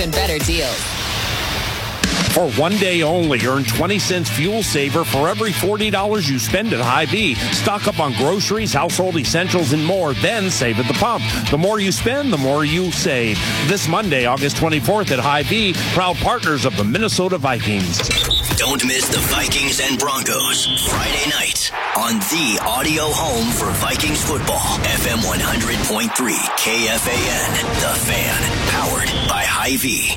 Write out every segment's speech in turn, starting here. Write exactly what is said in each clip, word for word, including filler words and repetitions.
and better deals. For one day only, earn twenty cents fuel saver for every forty dollars you spend at Hy-Vee. Stock up on groceries, household essentials, and more, then save at the pump. The more you spend, the more you save. This Monday, August twenty-fourth at Hy-Vee, proud partners of the Minnesota Vikings. Don't miss the Vikings and Broncos Friday night on the audio home for Vikings football. F M one hundred point three K F A N, The Fan, powered by Hy-Vee.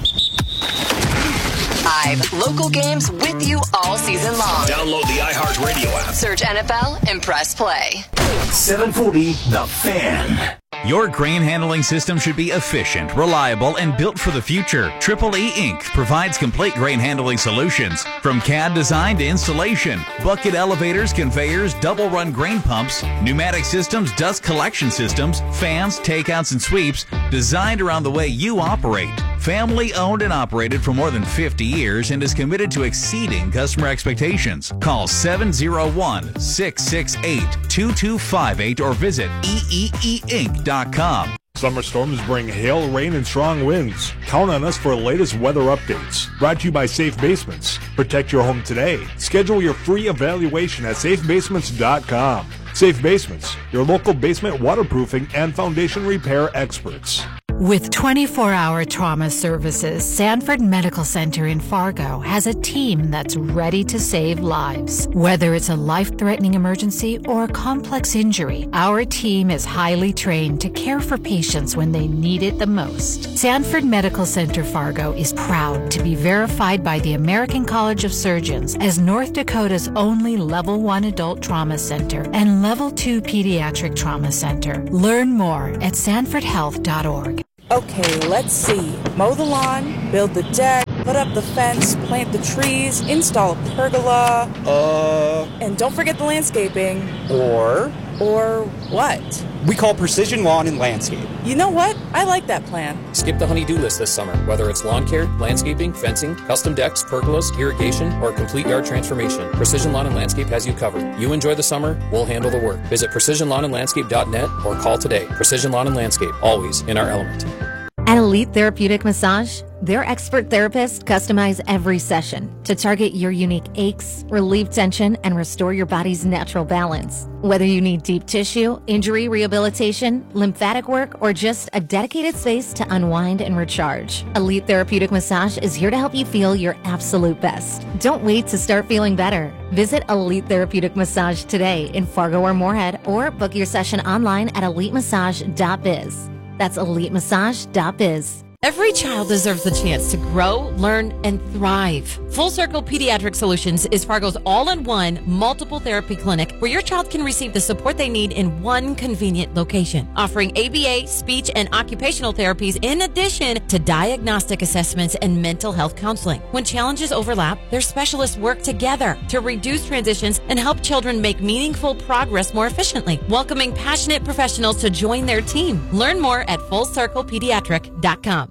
Live local games with you all season long. Download the iHeartRadio app. Search N F L and press play. seven forty The Fan. Your grain handling system should be efficient, reliable, and built for the future. Triple E Incorporated provides complete grain handling solutions. From C A D design to installation, bucket elevators, conveyors, double-run grain pumps, pneumatic systems, dust collection systems, fans, takeouts, and sweeps, designed around the way you operate. Family owned and operated for more than fifty years and is committed to exceeding customer expectations. Call seven oh one, six six eight, two two five eight or visit E E E Inc dot com. Summer storms bring hail, rain, and strong winds. Count on us for the latest weather updates. Brought to you by Safe Basements. Protect your home today. Schedule your free evaluation at safe basements dot com. Safe Basements, your local basement waterproofing and foundation repair experts. With twenty-four hour trauma services, Sanford Medical Center in Fargo has a team that's ready to save lives. Whether it's a life-threatening emergency or a complex injury, our team is highly trained to care for patients when they need it the most. Sanford Medical Center Fargo is proud to be verified by the American College of Surgeons as North Dakota's only Level one Adult Trauma Center and Level two Pediatric Trauma Center. Learn more at sanford health dot org. Okay, let's see. Mow the lawn, build the deck, put up the fence, plant the trees, install a pergola. Uh... And don't forget the landscaping. Or? Or what? We call Precision Lawn and Landscape. You know what? I like that plan. Skip the honey-do list this summer. Whether it's lawn care, landscaping, fencing, custom decks, pergolas, irrigation, or complete yard transformation, Precision Lawn and Landscape has you covered. You enjoy the summer, we'll handle the work. Visit precision lawn and landscape dot net or call today. Precision Lawn and Landscape, always in our element. At Elite Therapeutic Massage, their expert therapists customize every session to target your unique aches, relieve tension, and restore your body's natural balance. Whether you need deep tissue, injury rehabilitation, lymphatic work, or just a dedicated space to unwind and recharge, Elite Therapeutic Massage is here to help you feel your absolute best. Don't wait to start feeling better. Visit Elite Therapeutic Massage today in Fargo or Moorhead, or book your session online at elite massage dot biz. That's elite massage dot biz. Every child deserves the chance to grow, learn, and thrive. Full Circle Pediatric Solutions is Fargo's all-in-one multiple therapy clinic where your child can receive the support they need in one convenient location, offering A B A, speech, and occupational therapies in addition to diagnostic assessments and mental health counseling. When challenges overlap, their specialists work together to reduce transitions and help children make meaningful progress more efficiently, welcoming passionate professionals to join their team. Learn more at full circle pediatric dot com.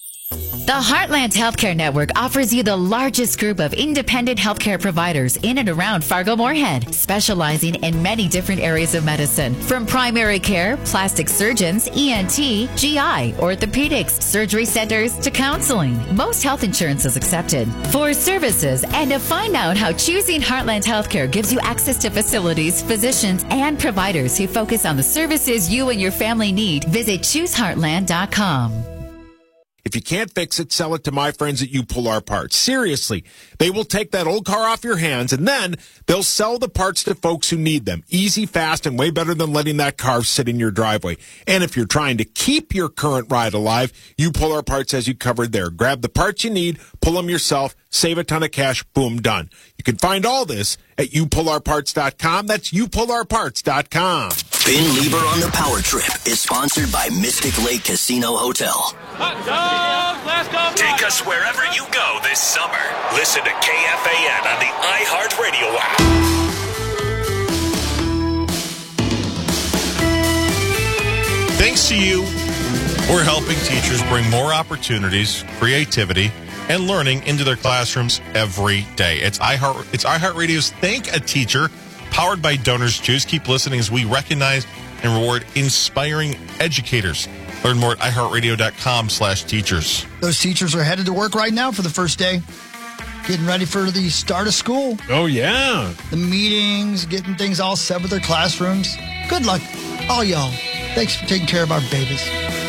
The Heartland Healthcare Network offers you the largest group of independent healthcare providers in and around Fargo-Moorhead, specializing in many different areas of medicine, from primary care, plastic surgeons, E N T, G I, orthopedics, surgery centers, to counseling. Most health insurance is accepted. For services and to find out how choosing Heartland Healthcare gives you access to facilities, physicians, and providers who focus on the services you and your family need, visit choose heartland dot com. If you can't fix it, sell it to my friends at You Pull Our Parts. Seriously, they will take that old car off your hands, and then they'll sell the parts to folks who need them. Easy, fast, and way better than letting that car sit in your driveway. And if you're trying to keep your current ride alive, You Pull Our Parts has you covered there. Grab the parts you need, pull them yourself, save a ton of cash, boom, done. You can find all this at you pull our parts dot com. That's you pull our parts dot com. Ben Lieber on the Power Trip is sponsored by Mystic Lake Casino Hotel. Hot dog, let's go. Take us wherever you go this summer. Listen to K F A N on the iHeartRadio app. Thanks to you, we're helping teachers bring more opportunities, creativity, and learning into their classrooms every day. It's iHeart, it's iHeartRadio's Thank a Teacher, powered by Donors Choose. Keep listening as we recognize and reward inspiring educators Learn more at iHeartRadio.com slash teachers. Those teachers are headed to work right now for the first day, getting ready for the start of school. Oh, yeah. The meetings, getting things all set with their classrooms. Good luck, all y'all. Thanks for taking care of our babies.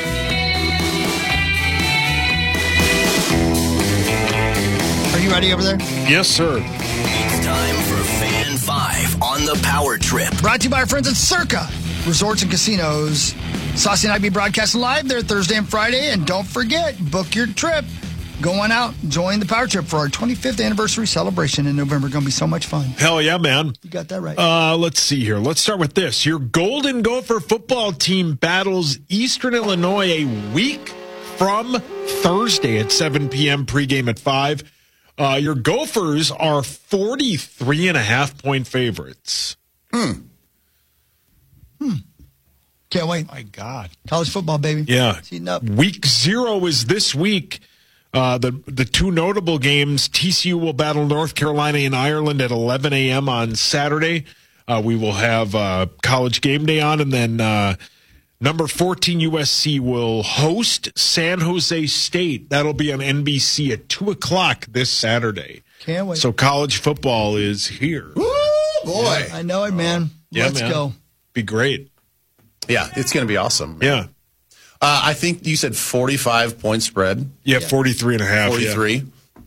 Are you ready over there? Yes, sir. It's time for Fan five on the Power Trip. Brought to you by our friends at Circa Resorts and Casinos. Saucy and I be broadcasting live there Thursday and Friday. And don't forget, book your trip. Go on out, join the Power Trip for our twenty-fifth anniversary celebration in November. Going to be so much fun. Hell yeah, man. You got that right. Uh, let's see here. Let's start with this. Your Golden Gopher football team battles Eastern Illinois a week from Thursday at seven p.m. pregame at five. Uh, your Gophers are forty-three and a half point favorites. Hmm. Hmm. Can't wait. My God. College football, baby. Yeah. It's heating up. Week zero is this week. Uh, the the two notable games, T C U will battle North Carolina in Ireland at eleven a.m. on Saturday. Uh, we will have uh, College Game Day on, and then uh, number fourteen U S C will host San Jose State. That'll be on N B C at two o'clock this Saturday. Can't wait. So college football is here. Woo, boy. Yeah, I know it, man. Yeah, Let's man. go. Be great. Yeah, it's going to be awesome. Man. Yeah. Uh, I think you said forty-five point spread. Yeah, forty-three and a half. forty-three.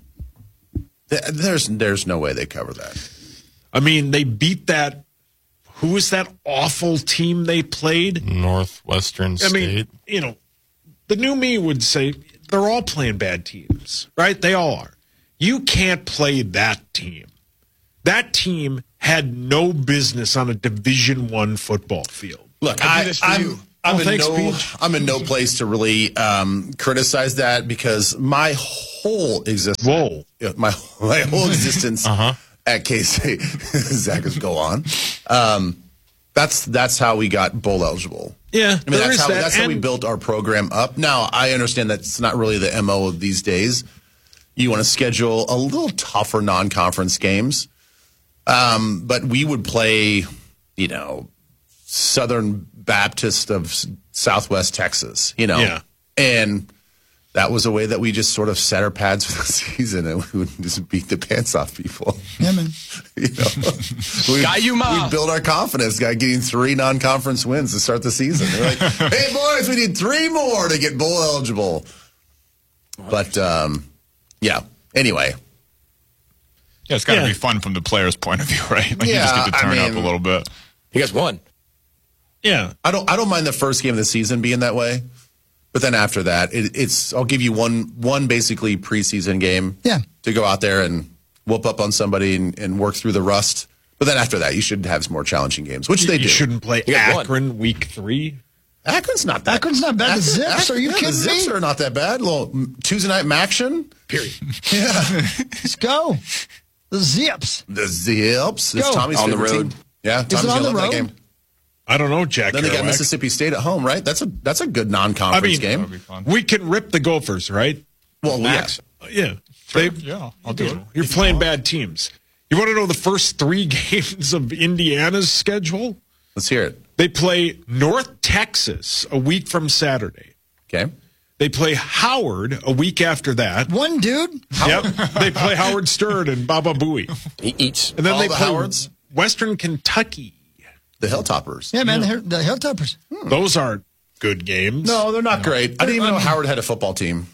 Yeah. There's there's no way they cover that. I mean, they beat that. Who was that awful team they played? Northwestern I State. mean, you know, the new me would say they're all playing bad teams, right? They all are. You can't play that team. That team had no business on a Division One football field. Look, I I, do this for I'm, you. I'm, Oh, in thanks, no, Peach. I'm in no place to really um, criticize that because my whole existence, Whoa. my my whole existence Uh-huh. at K-State, Zach is go on. Um, that's that's how we got bowl eligible. Yeah, I mean there that's is how that. that's how we And- built our program up. Now I understand that's not really the M O of these days. You want to schedule a little tougher non-conference games, um, but we would play, you know, Southern Baptist of S- Southwest Texas, you know, Yeah. and that was a way that we just sort of set our pads for the season, and we would just beat the pants off people. Yeah, man. You know, we Got you, Ma. we build our confidence by getting three non-conference wins to start the season. They're like, "Hey, boys, we need three more to get bowl eligible." But um, yeah. Anyway, Yeah, it's got to Yeah. be fun from the player's point of view, right? Like Yeah, you just get to I turn up mean- a little bit. You guys won. Yeah. I don't. I don't mind the first game of the season being that way, but then after that, it, it's. I'll give you one one basically preseason game. Yeah. To go out there and whoop up on somebody and, and work through the rust. But then after that, you should have some more challenging games, which they You do. shouldn't play You guys won. Akron week three. Akron's not that. Akron's not bad. The Zips, are you yeah, kidding the Zips me? are not that bad. Little mm, Tuesday night action. Period. Yeah. Let's go. The Zips. The Zips. It's Go. Tommy's On the favorite road. team. Yeah, it Tommy's on gonna the love that road? game. I don't know, Jack. Then they got Kerouac. Mississippi State at home, right? That's a that's a good I non-conference mean, game. we can rip the Gophers, right? Well, Max. Yeah. They, Yeah, I'll do it. You're playing bad teams. You want to know the first three games of Indiana's schedule? Let's hear it. They play North Texas a week from Saturday. Okay. They play Howard a week after that. One dude. Yep. They play Howard Stern and Baba Booey. He eats. And then All they the play Howards? Western Kentucky. The Hilltoppers. Yeah, man. The, Hill- the Hilltoppers. Hmm. Those aren't good games. No, they're not great. I didn't even know Um, Howard had a football team.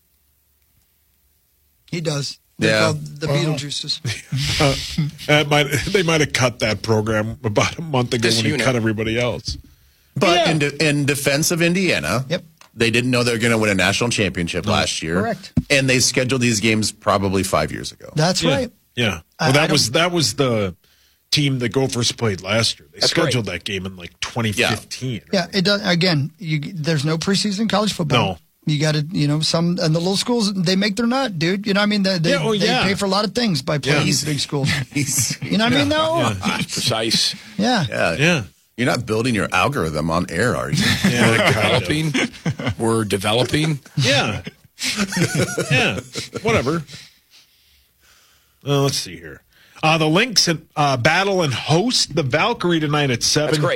He does. They're Yeah. called the Beetlejuices. Uh, that might, they might have cut that program about a month ago This when he unit. cut everybody else. But Yeah. in, de- in defense of Indiana, Yep. they didn't know they were going to win a national championship last year. Correct. And they scheduled these games probably five years ago. That's Yeah. right. Yeah. I- Well, that I don't- was that was the team the Gophers played last year. They That's scheduled that game in like twenty fifteen. Yeah, it does. Again, you, there's no preseason college football. No. You got to, you know, some, and the little schools, they make their nut, dude. You know what I mean? They, they, Yeah, oh, they yeah. pay for a lot of things by playing Yeah. these big schools. He's- You know what I mean, though? Yeah. Ah, precise. Yeah. yeah. Yeah. You're not building your algorithm on air, are you? Yeah. kind of. Developing. We're developing. Yeah. Yeah. Whatever. Uh, let's see here. Uh, the Lynx uh, battle and host the Valkyrie tonight at seven. That's great.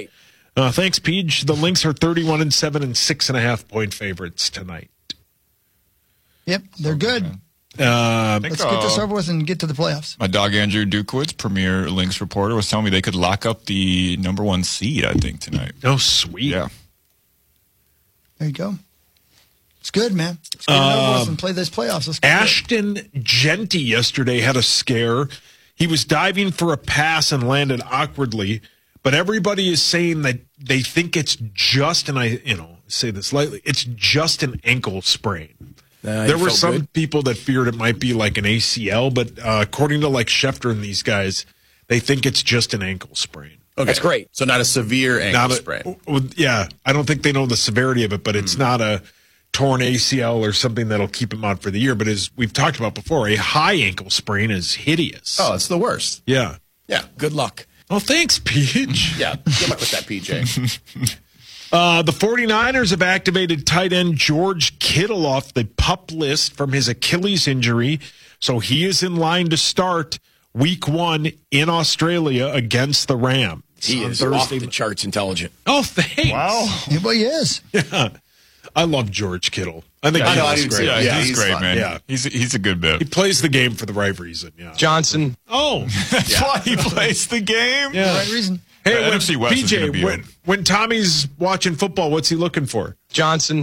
Uh, thanks, Peach. The Lynx are thirty-one and seven and six and a half point favorites tonight. Yep, they're good. Uh, Let's get this over with and get to the playoffs. My dog Andrew Dukowitz, premier Lynx reporter, was telling me they could lock up the number one seed, I think, tonight. Oh, sweet. Yeah. There you go. It's good, man. Let's get it over with and play those playoffs. Let's get Ashton Genty yesterday had a scare. He was diving for a pass and landed awkwardly, but everybody is saying that they think it's just, and I, you know, say this lightly, it's just an ankle sprain. Uh, there were some good. people that feared it might be like an A C L, but uh, according to like Schefter and these guys, they think it's just an ankle sprain. Okay. That's great. So not a severe ankle Not a, sprain. Yeah, I don't think they know the severity of it, but it's mm. not a torn A C L or something that'll keep him out for the year. But as we've talked about before, a high ankle sprain is hideous. Oh, it's the worst. Yeah. Yeah. Good luck. Oh, thanks, Peach. Yeah, good luck with that, P J. Uh, the 49ers have activated tight end George Kittle off the PUP list from his Achilles injury, so he is in line to start week one in Australia against the Rams. He is Thursday. off the charts intelligent. Oh, thanks. Wow. Yeah, well, he is. Yeah. I love George Kittle. I think yeah, Kittle's I know, great. Yeah, Yeah, he's, he's great, fun. man. Yeah. He's, he's a good bit. He plays the game for the right reason. Yeah. Johnson. Oh. That's yeah. why he plays the game. The Yeah. right reason. Hey, Uh, when, N F C West P is J, gonna be when, in. when Tommy's watching football, what's he looking for? Johnson.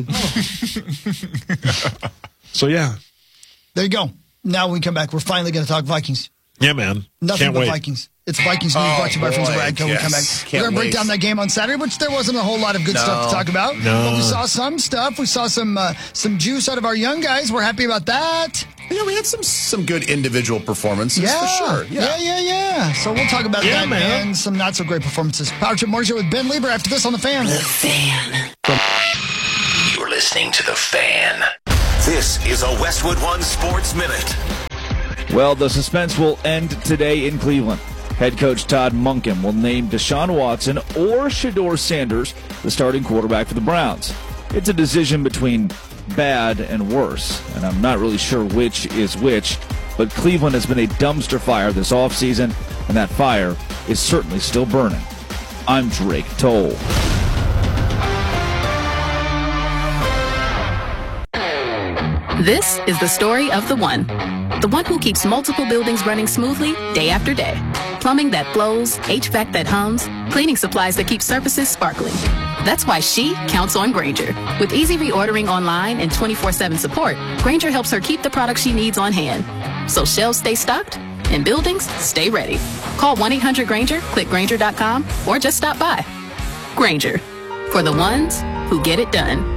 So, yeah. There you go. Now we come back. We're finally going to talk Vikings. Yeah, man. Nothing Can't but wait. Vikings. It's Vikings news Oh, brought to you by friends of boy, Radco. We yes. come back. Can't We're going to break wait. down that game on Saturday, which there wasn't a whole lot of good No. stuff to talk about. No. But we saw some stuff. We saw some uh, some juice out of our young guys. We're happy about that. Yeah, we had some some good individual performances Yeah. for sure. Yeah, yeah, yeah. So we'll talk about Yeah, that man. and some not so great performances. Power Trip Morning Show with Ben Lieber after this on The Fan. You're listening to The Fan. This is a Westwood One Sports Minute. Well, the suspense will end today in Cleveland. Head coach Todd Monken will name Deshaun Watson or Shedeur Sanders the starting quarterback for the Browns. It's a decision between bad and worse, and I'm not really sure which is which, but Cleveland has been a dumpster fire this offseason, and that fire is certainly still burning. I'm Drake Toll. This is the story of the one. The one who keeps multiple buildings running smoothly day after day. Plumbing that flows, H V A C that hums, cleaning supplies that keep surfaces sparkling. That's why she counts on Grainger. With easy reordering online and twenty-four seven support, Grainger helps her keep the products she needs on hand. So shelves stay stocked and buildings stay ready. Call one eight hundred Grainger, click Grainger dot com, or just stop by. Grainger, for the ones who get it done.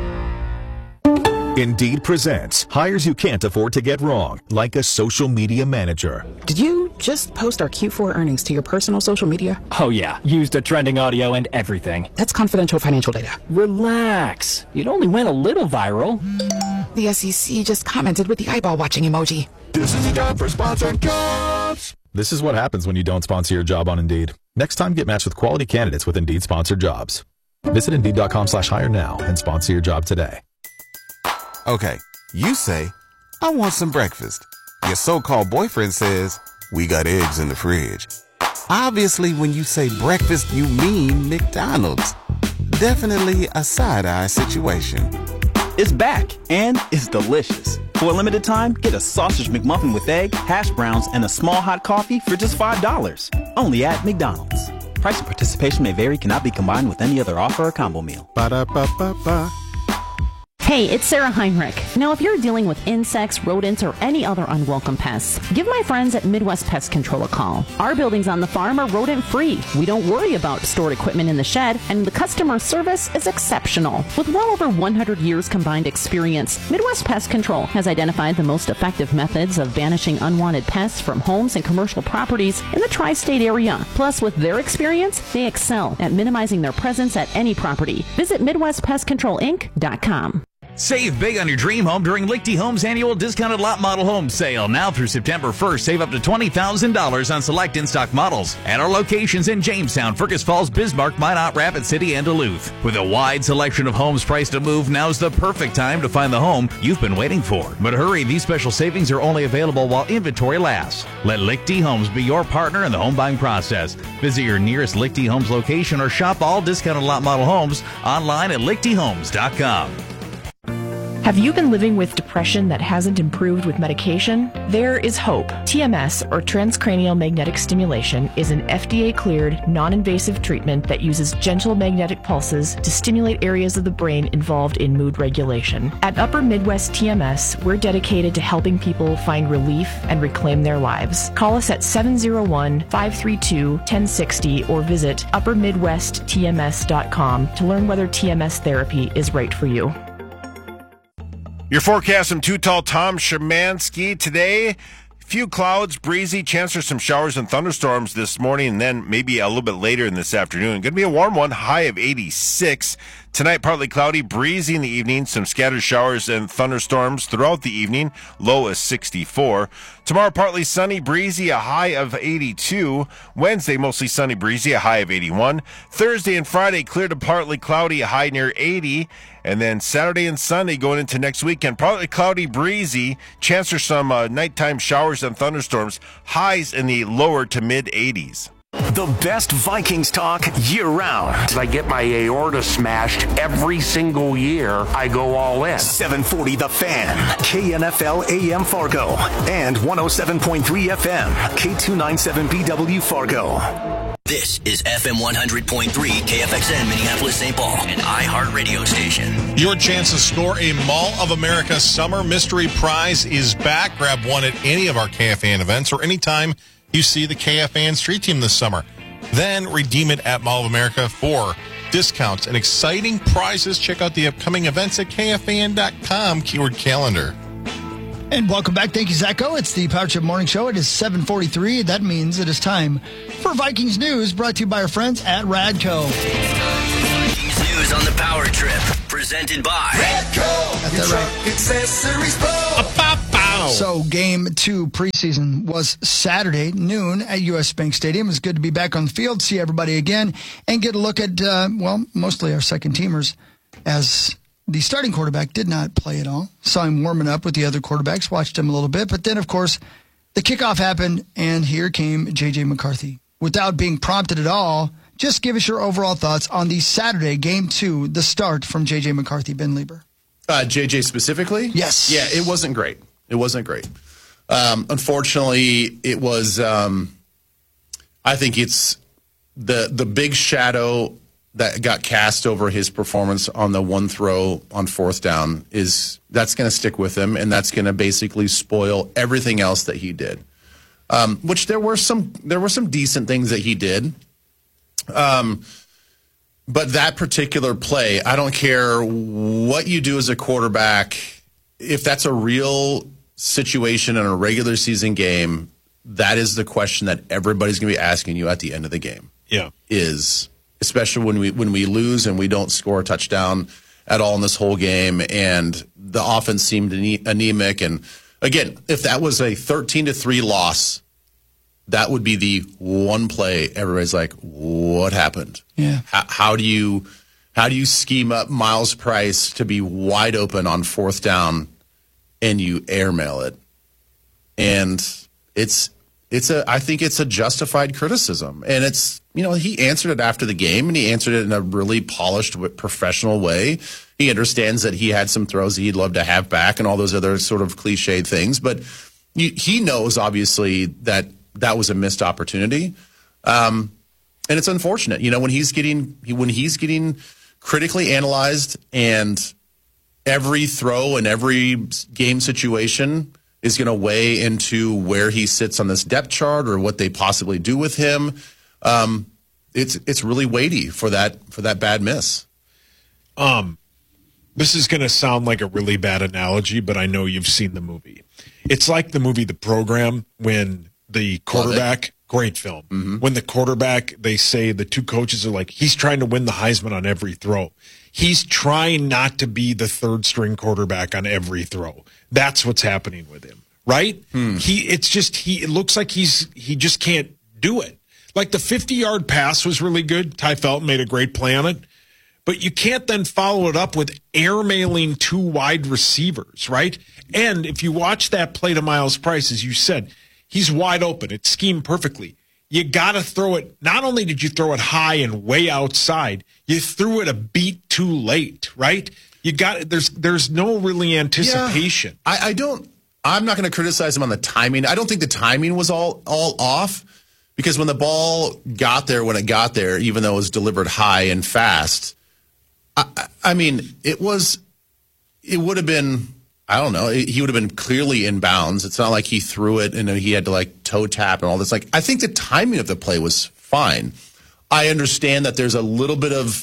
Indeed presents hires you can't afford to get wrong, like a social media manager. Did you just post our Q four earnings to your personal social media? Oh yeah, used a trending audio and everything. That's confidential financial data. Relax. It only went a little viral. The S E C just commented with the eyeball watching emoji. This is the time for sponsored jobs. This is what happens when you don't sponsor your job on Indeed. Next time, get matched with quality candidates with Indeed sponsored jobs. Visit Indeed.com slash hire now and sponsor your job today. Okay, you say, I want some breakfast. Your so-called boyfriend says, we got eggs in the fridge. Obviously, when you say breakfast, you mean McDonald's. Definitely a side-eye situation. It's back, and it's delicious. For a limited time, get a sausage McMuffin with egg, hash browns, and a small hot coffee for just five dollars. Only at McDonald's. Price and participation may vary, cannot be combined with any other offer or combo meal. Ba-da-ba-ba-ba. Hey, it's Sarah Heinrich. Now, if you're dealing with insects, rodents, or any other unwelcome pests, give my friends at Midwest Pest Control a call. Our buildings on the farm are rodent-free. We don't worry about stored equipment in the shed, and the customer service is exceptional. With well over one hundred years combined experience, Midwest Pest Control has identified the most effective methods of banishing unwanted pests from homes and commercial properties in the tri-state area. Plus, with their experience, they excel at minimizing their presence at any property. Visit Midwest Pest Control Inc dot com. Save big on your dream home during Lichty Homes' annual discounted lot model home sale. Now through September first, save up to twenty thousand dollars on select in-stock models at our locations in Jamestown, Fergus Falls, Bismarck, Minot, Rapid City, and Duluth. With a wide selection of homes priced to move, now's the perfect time to find the home you've been waiting for. But hurry, these special savings are only available while inventory lasts. Let Lichty Homes be your partner in the home buying process. Visit your nearest Lichty Homes location or shop all discounted lot model homes online at lichty homes dot com. Have you been living with depression that hasn't improved with medication? There is hope. T M S, or transcranial magnetic stimulation, is an F D A-cleared, non-invasive treatment that uses gentle magnetic pulses to stimulate areas of the brain involved in mood regulation. At Upper Midwest T M S, we're dedicated to helping people find relief and reclaim their lives. Call us at seven oh one, five three two, one oh six oh or visit upper midwest t m s dot com to learn whether T M S therapy is right for you. Your forecast from Too Tall Tom Szymanski today. Few clouds, breezy, chance for some showers and thunderstorms this morning, and then maybe a little bit later in this afternoon. Going to be a warm one, high of eighty-six. Tonight, partly cloudy, breezy in the evening, some scattered showers and thunderstorms throughout the evening, low is sixty-four. Tomorrow, partly sunny, breezy, a high of eighty-two. Wednesday, mostly sunny, breezy, a high of eighty-one. Thursday and Friday, clear to partly cloudy, a high near eighty. And then Saturday and Sunday going into next weekend, partly cloudy, breezy, chance for some uh, nighttime showers and thunderstorms, highs in the lower to mid eighties. The best Vikings talk year-round. I get my aorta smashed every single year. I go all in. seven forty The Fan, K N F L A M Fargo, and one oh seven point three F M, K two ninety-seven B W Fargo. This is F M one hundred point three K F X N Minneapolis, Saint Paul, an iHeart radio station. Your chance to score a Mall of America Summer Mystery Prize is back. Grab one at any of our K F A N events or anytime you see the K F A N Street Team this summer. Then redeem it at Mall of America for discounts and exciting prizes. Check out the upcoming events at K F A N dot com, keyword calendar. And welcome back. Thank you, Zacho. It's the Power Trip Morning Show. It is seven forty-three. That means it is time for Vikings News, brought to you by our friends at Radco. Vikings News on the Power Trip, presented by Radco. Got that right. Accessories So game two preseason was Saturday noon at U S Bank Stadium. It's good to be back on the field, see everybody again, and get a look at, uh, well, mostly our second teamers, as the starting quarterback did not play at all. Saw him warming up with the other quarterbacks, watched him a little bit. But then, of course, the kickoff happened, and here came J J McCarthy. Without being prompted at all, just give us your overall thoughts on the Saturday game two, the start from J J McCarthy. Ben Lieber. Uh, J J specifically? Yes. Yeah, it wasn't great. It wasn't great. Um, unfortunately, it was, um, I think it's the the big shadow that got cast over his performance on the one throw on fourth down is that's going to stick with him, and that's going to basically spoil everything else that he did. Um, which there were some there were some decent things that he did. Um, but that particular play, I don't care what you do as a quarterback, if that's a real situation in a regular season game, that is the question that everybody's going to be asking you at the end of the game. Yeah. Is, especially when we when we lose and we don't score a touchdown at all in this whole game, and the offense seemed anemic. And again, if that was a thirteen to three loss, that would be the one play everybody's like, what happened? Yeah. How, how do you how do you scheme up Miles Price to be wide open on fourth down and you airmail it? And it's it's a I think it's a justified criticism. And it's, you know, he answered it after the game, and he answered it in a really polished, professional way. He understands that he had some throws he'd love to have back and all those other sort of cliched things, but he knows obviously that that was a missed opportunity. Um, and it's unfortunate, you know, when he's getting when he's getting critically analyzed, and every throw and every game situation is going to weigh into where he sits on this depth chart or what they possibly do with him. Um, it's it's really weighty for that for that bad miss. Um, this is going to sound like a really bad analogy, but I know you've seen the movie. It's like the movie The Program, when the quarterback, great film, mm-hmm. when the quarterback, they say the two coaches are like, he's trying to win the Heisman on every throw. he's trying not to be the third string quarterback on every throw. That's what's happening with him, right? Hmm. He, it's just he. It looks like he's he just can't do it. Like the fifty-yard pass was really good. Ty Felton made a great play on it, but you can't then follow it up with airmailing two wide receivers, right? And if you watch that play to Miles Price, as you said, he's wide open. It's schemed perfectly. You got to throw it. Not only did you throw it high and way outside, you threw it a beat too late, right? You got there's there's no really anticipation. Yeah, I, I don't. I'm not going to criticize him on the timing. I don't think the timing was all all off because when the ball got there, when it got there, even though it was delivered high and fast, I, I mean, it was. It would have been. I don't know. He would have been clearly in bounds. It's not like he threw it and he had to like toe tap and all this. Like, I think the timing of the play was fine. I understand that there's a little bit of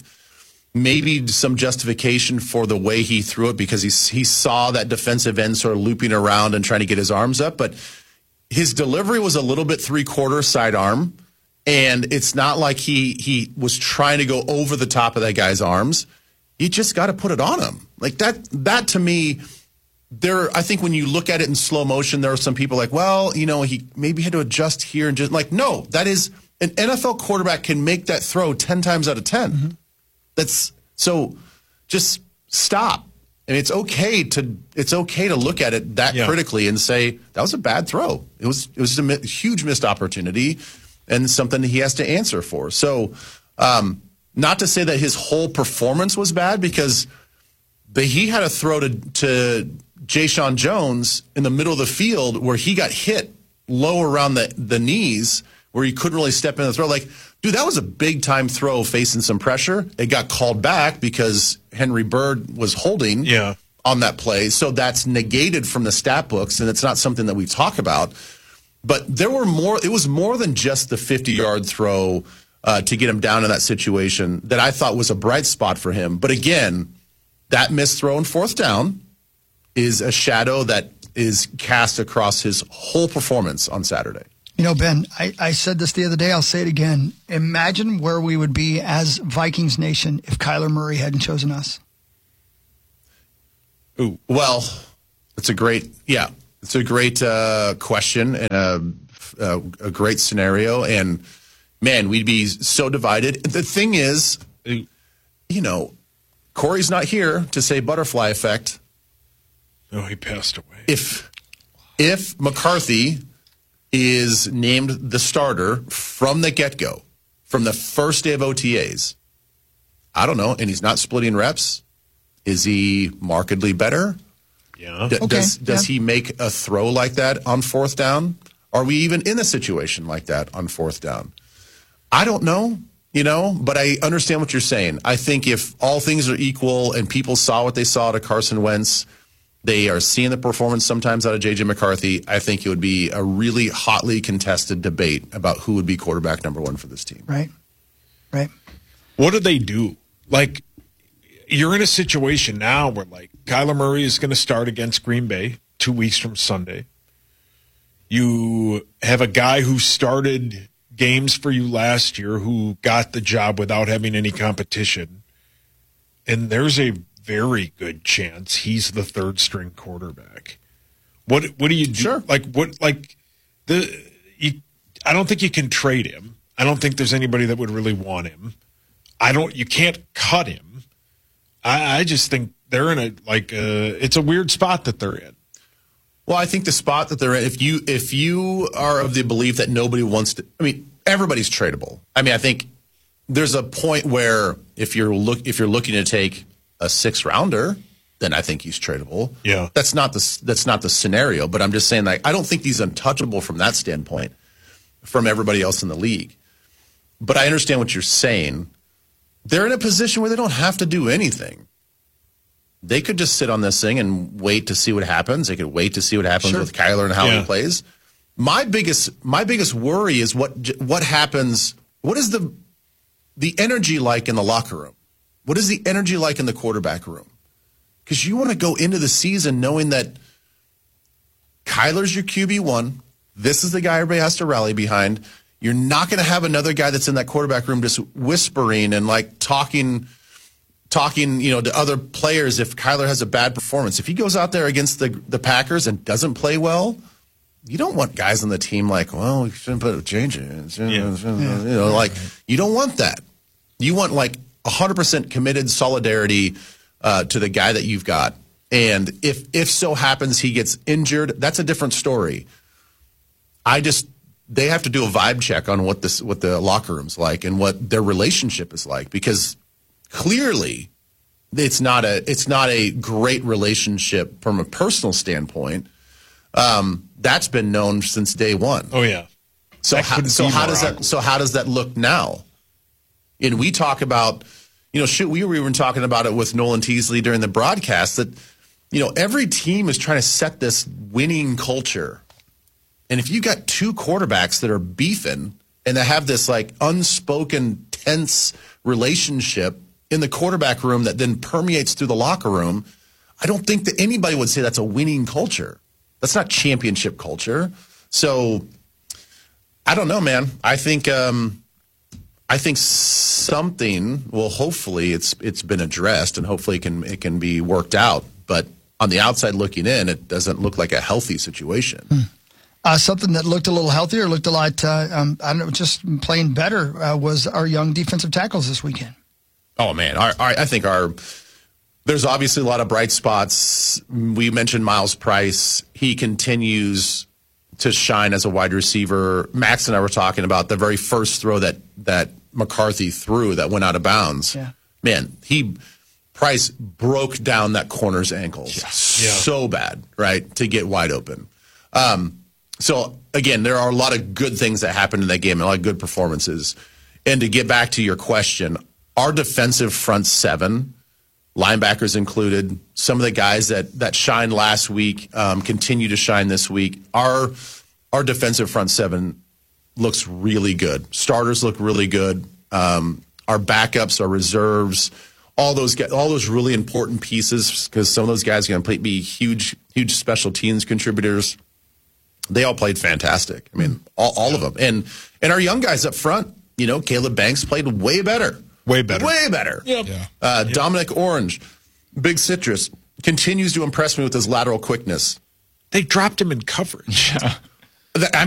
maybe some justification for the way he threw it because he, he saw that defensive end sort of looping around and trying to get his arms up. But his delivery was a little bit three-quarter sidearm, and it's not like he he was trying to go over the top of that guy's arms. You just got to put it on him. Like that. That to me. There, I think when you look at it in slow motion, there are some people like, well, you know, he maybe had to adjust here and just like, no, that is an N F L quarterback can make that throw ten times out of ten. Mm-hmm. That's so just stop. And it's okay to it's okay to look at it that yeah. critically and say that was a bad throw. It was it was a mi- huge missed opportunity and something he has to answer for. So, um, not to say that his whole performance was bad because the, he had a throw to to Jay Sean Jones in the middle of the field where he got hit low around the, the knees where he couldn't really step in the throw. Like, dude, that was a big-time throw facing some pressure. It got called back because Henry Bird was holding yeah. on that play. So that's negated from the stat books, and it's not something that we talk about. But there were more. It was more than just the fifty-yard throw uh, to get him down in that situation that I thought was a bright spot for him. But again, that missed throw in fourth down is a shadow that is cast across his whole performance on Saturday. You know, Ben, I, I said this the other day. I'll say it again. Imagine where we would be as Vikings Nation if Kyler Murray hadn't chosen us. Ooh, well, it's a great, yeah, it's a great uh, question and a, a, a great scenario. And, man, we'd be so divided. The thing is, you know, Corey's not here to say butterfly effect. Oh, he passed away. If if McCarthy is named the starter from the get-go, from the first day of O T As, I don't know, and he's not splitting reps, is he markedly better? Yeah. D- okay. Does does yeah. he make a throw like that on fourth down? Are we even in a situation like that on fourth down? I don't know. You know, but I understand what you're saying. I think if all things are equal and people saw what they saw to Carson Wentz, they are seeing the performance sometimes out of J J McCarthy, I think it would be a really hotly contested debate about who would be quarterback number one for this team. Right. Right. What do they do? Like, you're in a situation now where, like, Kyler Murray is going to start against Green Bay two weeks from Sunday. You have a guy who started games for you last year who got the job without having any competition. And there's a very good chance he's the third string quarterback. What what do you do? Sure. Like what like the you, I don't think you can trade him. I don't think there's anybody that would really want him. I don't you can't cut him. I, I just think they're in a like uh it's a weird spot that they're in. Well, I think the spot that they're in, if you if you are of the belief that nobody wants to, I mean, everybody's tradable. I mean, I think there's a point where if you're look if you're looking to take a six rounder, then I think he's tradable. Yeah, that's not the that's not the scenario. But I'm just saying, like, I don't think he's untouchable from that standpoint, from everybody else in the league. But I understand what you're saying. They're in a position where they don't have to do anything. They could just sit on this thing and wait to see what happens. They could wait to see what happens Sure. with Kyler and how Yeah. he plays. My biggest my biggest worry is what what happens. What is the the energy like in the locker room? What is the energy like in the quarterback room? Because you want to go into the season knowing that Kyler's your Q B one. This is the guy everybody has to rally behind. You're not going to have another guy that's in that quarterback room just whispering and like talking talking, you know, to other players if Kyler has a bad performance. If he goes out there against the the Packers and doesn't play well, you don't want guys on the team like, well, we shouldn't put a change in. Yeah. You know, like you don't want that. You want like one hundred percent committed solidarity uh, to the guy that you've got. And if if so happens he gets injured, that's a different story. I just they have to do a vibe check on what this what the locker room's like and what their relationship is like, because clearly it's not a it's not a great relationship from a personal standpoint. Um, that's been known since day one. Oh yeah. So how, so how does that so how does that look now? And we talk about, you know, shoot, we were even talking about it with Nolan Teasley during the broadcast that, you know, every team is trying to set this winning culture. And if you got two quarterbacks that are beefing and that have this like unspoken tense relationship in the quarterback room that then permeates through the locker room, I don't think that anybody would say that's a winning culture. That's not championship culture. So I don't know, man. I think um, I think something. Well, hopefully it's it's been addressed and hopefully it can it can be worked out. But on the outside looking in, it doesn't look like a healthy situation. Hmm. Uh, something that looked a little healthier, looked a lot. Uh, um, I don't know, just playing better uh, was our young defensive tackles this weekend. Oh man, our, our, I think our. There's obviously a lot of bright spots. We mentioned Miles Price. He continues to shine as a wide receiver. Max and I were talking about the very first throw that that McCarthy threw that went out of bounds. Yeah. Man, he Price broke down that corner's ankles Yeah. so bad, right, to get wide open. Um, so again, there are a lot of good things that happened in that game, and a lot of good performances. And to get back to your question, our defensive front seven, linebackers included, some of the guys that that shined last week um, continue to shine this week. Our our defensive front seven looks really good. Starters look really good. Um, our backups, our reserves, all those all those really important pieces, because some of those guys are going to be huge huge special teams contributors. They all played fantastic. I mean, all, all of them. And and our young guys up front, you know, Caleb Banks played way better. Way better. Way better. Yep. Yeah. Uh, Yep. Dominic Orange, Big Citrus, continues to impress me with his lateral quickness. They dropped him in coverage. I